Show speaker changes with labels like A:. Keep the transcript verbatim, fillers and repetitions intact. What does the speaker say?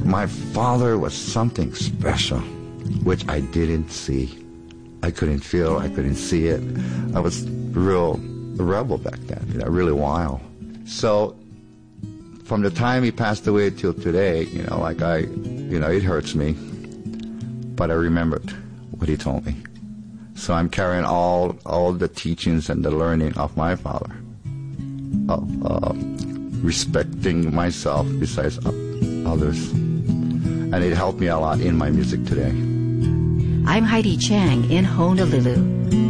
A: my father was something special, which I didn't see. I couldn't feel, I couldn't see it. I was real a rebel back then, you know, really wild. So from the time he passed away till today, you know, like I, you know, it hurts me, but I remembered what he told me. So I'm carrying all all the teachings and the learning of my father, of uh, respecting myself besides others. And it helped me a lot in my music today.
B: I'm Heidi Chang in Honolulu.